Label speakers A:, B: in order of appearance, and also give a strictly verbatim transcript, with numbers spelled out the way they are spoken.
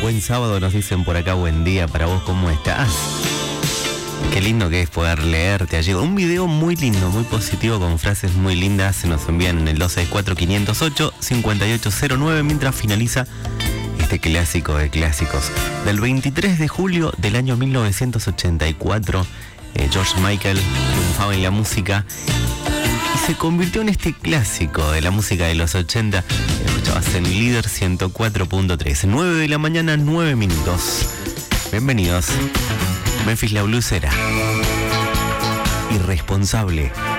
A: Buen sábado, nos dicen por acá, buen día para vos, ¿cómo estás? Qué lindo que es poder leerte allí. Un video muy lindo, muy positivo, con frases muy lindas. Se nos envían en el dos seis cuatro, cinco cero ocho, cinco ocho cero nueve mientras finaliza este clásico de clásicos. Del veintitrés de julio del año mil novecientos ochenta y cuatro, eh, George Michael triunfaba en la música y se convirtió en este clásico de la música de los ochenta. Escuchabas en Líder ciento cuatro punto tres. nueve de la mañana, nueve minutos. Bienvenidos. Memphis la Blusera. Irresponsable.